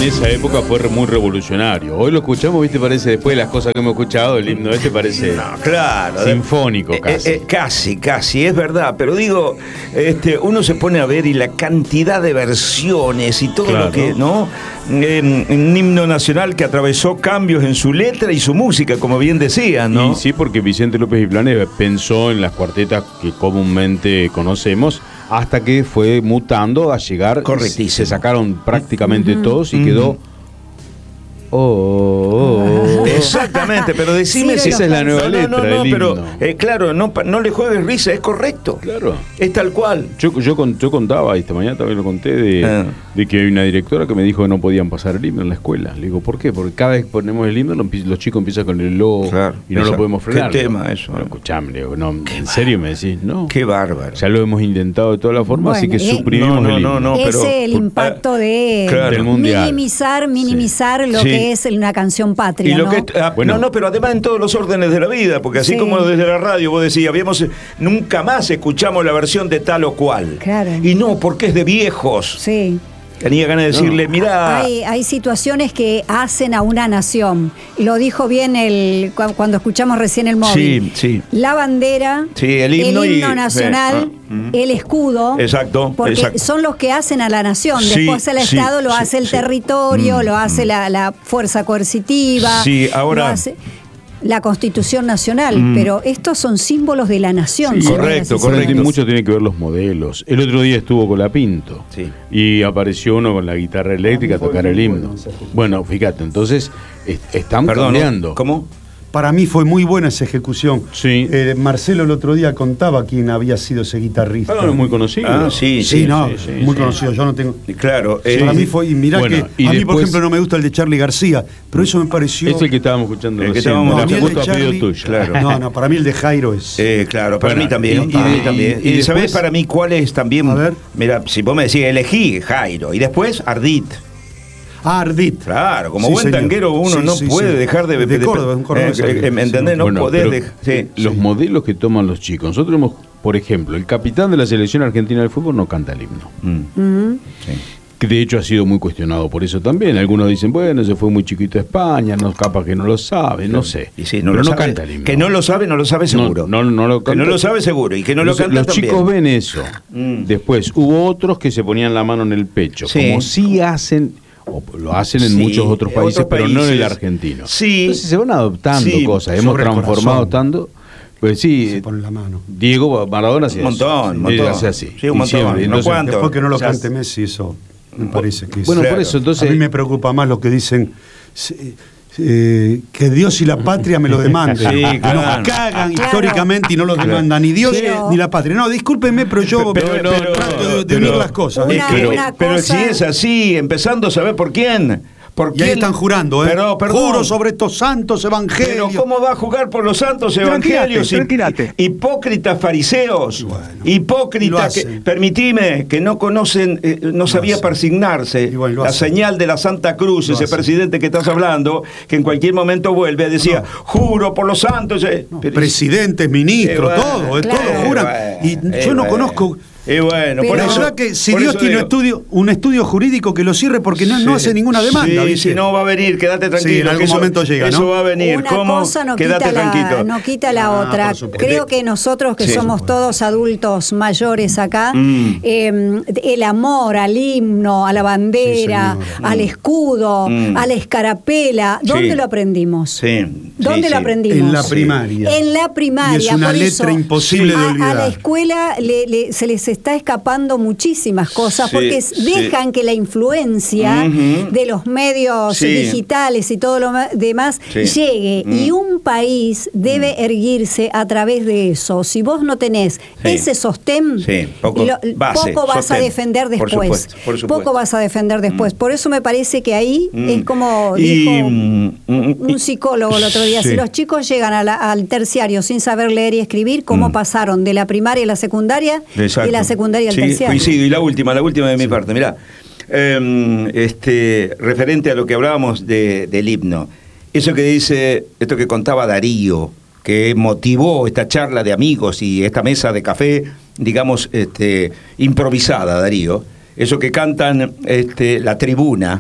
esa época fue muy revolucionario. Hoy lo escuchamos, ¿viste? Parece, después de las cosas que hemos escuchado, el himno este parece sinfónico casi, es verdad. Pero digo, uno se pone a ver y la cantidad de versiones y todo lo que, ¿no? Un himno nacional que atravesó cambios en su letra y su música, como bien decían, ¿no? Y sí, porque Vicente López Viplanes pensó en las cuartetas que comúnmente conocemos, hasta que fue mutando a llegar. Correctísimo. Se sacaron prácticamente todos y quedó. Exactamente, pero decime si esa es la nueva letra del himno. Pero claro, no le juegues risa, es correcto. Claro. Es tal cual. Yo contaba, esta mañana también lo conté, de que hay una directora que me dijo que no podían pasar el himno en la escuela. Le digo, ¿por qué? Porque cada vez que ponemos el himno, los chicos empiezan con el lo y no lo podemos frenar. ¿Qué tema eso? Pero escuchame, le digo, no, ¿en serio me decís? No. Qué bárbaro. Ya lo hemos intentado de todas las formas, así que suprimimos el himno. Es el impacto del mundial. Minimizar lo que es una canción patria, ¿no? Pero además en todos los órdenes de la vida, porque así como desde la radio vos decías, nunca más escuchamos la versión de tal o cual. Claro. Y no, porque es de viejos. Sí. Tenía ganas de decirle, mirá. Hay situaciones que hacen a una nación. Lo dijo bien cuando escuchamos recién el móvil. Sí. La bandera, el himno nacional, el escudo. Exacto. Porque son los que hacen a la nación. Después el Estado lo hace el territorio, lo hace la fuerza coercitiva. Sí, ahora. La Constitución Nacional, pero estos son símbolos de la nación. Correcto. Mucho tiene que ver los modelos. El otro día estuvo Colapinto y apareció uno con la guitarra eléctrica a tocar el himno. Bueno, fíjate, entonces están cambiando. ¿Cómo? Para mí fue muy buena esa ejecución. Sí. Marcelo el otro día contaba quién había sido ese guitarrista. Es muy conocido. Muy conocido. Yo no tengo. Claro. Para mí fue. Y mirá que a mí, por ejemplo, no me gusta el de Charly García, pero eso me pareció. Es el que estábamos escuchando. El que estábamos escuchando. Charly, tuyo. Claro. No, para mí el de Jairo es. Claro, para mí también. Y ¿sabés para mí cuál es también? A ver. Mira, si vos me decís, elegí Jairo. Y después Ardit. Ardit. Claro, como buen tanguero uno no puede dejar de Córdoba, un cordobés. ¿Entendés? No podés dejar. Los modelos que toman los chicos. Nosotros hemos, por ejemplo, el capitán de la selección argentina de fútbol no canta el himno. Que de hecho ha sido muy cuestionado por eso también. Algunos dicen, bueno, se fue muy chiquito a España, capaz que no lo sabe, no sé. Pero no canta el himno. Que no lo sabe seguro. No lo canta. Que no lo sabe seguro y que no lo canta los también. Los chicos ven eso. Después hubo otros que se ponían la mano en el pecho, como sí hacen. O lo hacen en muchos otros países, pero no en el argentino. Entonces se van adoptando cosas, hemos transformado tanto. Pues se pone la mano. Diego Maradona hacía un montón. Hace así. Sí, un montón. Después que no lo cante Messi, eso me parece que es. Bueno, por eso entonces. A mí me preocupa más lo que dicen. Que Dios y la patria me lo demanden. Nos cagan históricamente y no lo demandan ni Dios ni la patria. No, discúlpenme, pero yo trato de unir las cosas. Pero si es así, empezando a saber por quién. Y ahí están jurando, juro sobre estos santos evangelios. Pero ¿cómo va a jugar por los santos evangelios? Hipócritas fariseos, hipócritas permitime, que no conocen, no sabía persignarse la señal de la Santa Cruz, ese presidente que estás hablando, que en cualquier momento vuelve, decía, juro por los santos. Presidentes, ministros, todos juran. Y yo no conozco. Bueno, por eso, la verdad que si Dios tiene un estudio jurídico que lo cierre porque no hace ninguna demanda. Si no va a venir, quédate tranquilo. Sí, en algún momento llega, Eso va a venir. Una cosa no quita la otra. Creo que nosotros que somos todos adultos mayores acá, el amor al himno, a la bandera, al escudo, a la escarapela, ¿dónde lo aprendimos? ¿Dónde lo aprendimos? En la primaria. En la primaria. Y es una letra imposible de olvidar. A la escuela se les está escapando muchísimas cosas porque dejan que la influencia de los medios digitales y todo lo demás llegue. Y un país debe erguirse a través de eso. Si vos no tenés ese sostén, poco vas a defender después. Poco vas a defender después. Por eso me parece que ahí es como dijo un psicólogo el otro día. Si los chicos llegan al terciario sin saber leer y escribir, ¿cómo pasaron de la primaria a la secundaria? De la secundaria al terciario. Coincido. Y la última de mi parte, mirá. Referente a lo que hablábamos del himno, eso que dice, esto que contaba Darío, que motivó esta charla de amigos y esta mesa de café, digamos, improvisada, Darío, eso que cantan la tribuna,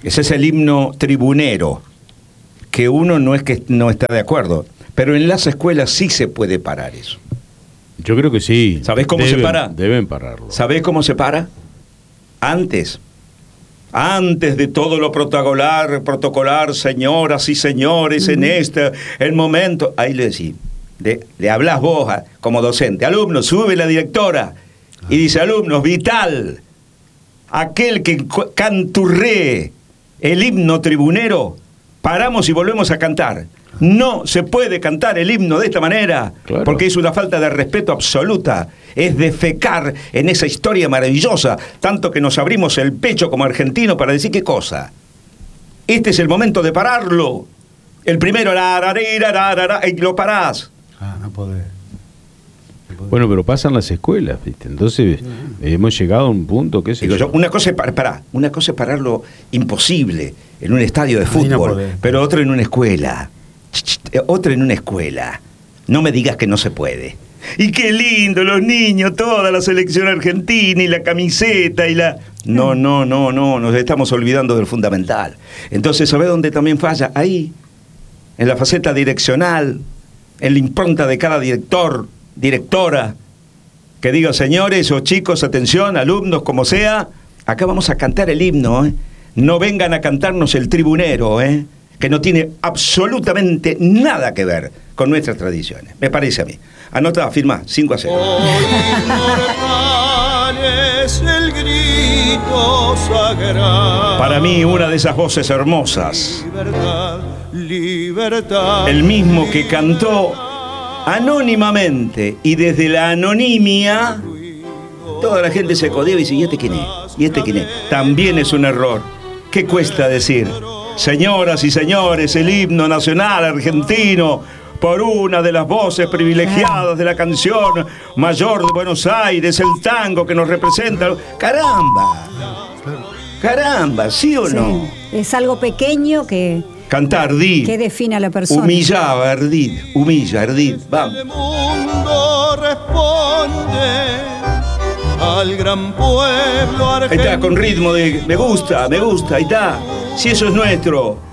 Ese es el himno tribunero, que uno no es que no está de acuerdo, pero en las escuelas sí se puede parar eso. Yo creo que sí. ¿Sabés cómo se para? Deben pararlo. ¿Sabés cómo se para? Antes de todo lo protocolar, señoras y señores, en el momento, ahí le decís, le hablás vos como docente, alumnos, sube la directora y dice, alumnos, vital, aquel que canturree el himno tribunero, paramos y volvemos a cantar. No se puede cantar el himno de esta manera, claro, porque es una falta de respeto absoluta, es defecar en esa historia maravillosa, tanto que nos abrimos el pecho como argentinos para decir qué cosa. Este es el momento de pararlo. El primero, y lo parás. No podés. Bueno, pero pasan las escuelas, ¿viste? Entonces hemos llegado a un punto que una cosa es pararlo imposible en un estadio de fútbol, pero otro en una escuela. Otra en una escuela. No me digas que no se puede. Y qué lindo, los niños, toda la selección argentina y la camiseta y la... No, nos estamos olvidando del fundamental. Entonces, ¿sabés dónde también falla? Ahí, en la faceta direccional, en la impronta de cada director, directora, que diga, señores o chicos, atención, alumnos, como sea, acá vamos a cantar el himno, ¿eh? No vengan a cantarnos el tribunero, que no tiene absolutamente nada que ver con nuestras tradiciones, me parece a mí. Anota, firma, 5-0. El grito sagrado. Para mí, una de esas voces hermosas. Libertad, libertad. El mismo que cantó anónimamente y desde la anonimia, toda la gente se codeaba y dice, ¿y este quién es? ¿Y este quién es? También es un error. ¿Qué cuesta decir? Señoras y señores, el himno nacional argentino, por una de las voces privilegiadas de la canción mayor de Buenos Aires, el tango que nos representa. ¡Caramba! ¿Sí o no? Es algo pequeño que... Cantar, que define a la persona. Humilla, ardid, vamos. El mundo responde al gran pueblo argentino. Ahí está, con ritmo de me gusta, ahí está. Si eso es nuestro.